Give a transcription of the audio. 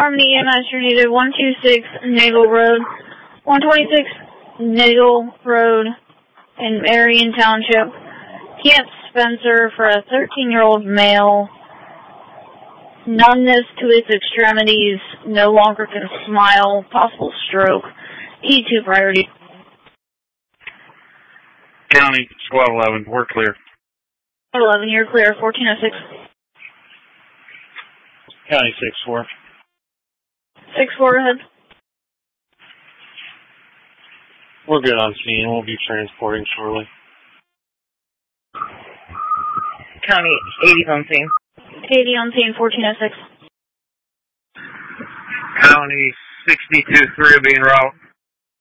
Harmony EMS, you're needed 126 Nagel Road, 126 Nagel Road in Marion Township. Camp Spencer for a 13-year-old male. Numbness to his extremities, no longer can smile, possible stroke. E2 priority. County, Squad 11, we're clear. 11, you're clear, 1406. County 6-4. 6-4, ahead. We're good on scene. We'll be transporting shortly. County 80 on scene. 80 on scene, 1406. County 62-3 being route.